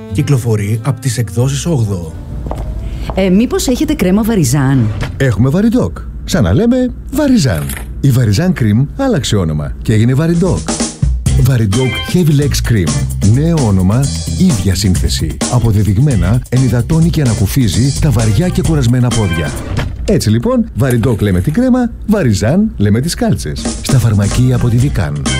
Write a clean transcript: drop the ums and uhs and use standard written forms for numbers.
Κυκλοφορεί από τις εκδόσεις 8. Μήπως έχετε κρέμα Βαριζάν? Έχουμε Βαριντόκ. Σαν να λέμε Βαριζάν. Η Βαριζάν Cream άλλαξε όνομα και έγινε Βαριντόκ. Βαριντόκ Heavy Legs Cream. Νέο όνομα, ίδια σύνθεση. Αποδεδειγμένα ενυδατώνει και ανακουφίζει τα βαριά και κουρασμένα πόδια. Έτσι λοιπόν, Βαριντόκ λέμε την κρέμα, Βαριζάν λέμε τις κάλτσες. Στα φαρμακεία από τη Δικάν.